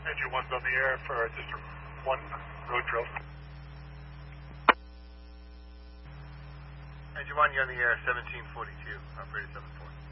Engine 1's on the air for just one road drill. Engine 1, you're on the air, 1742, operator 74.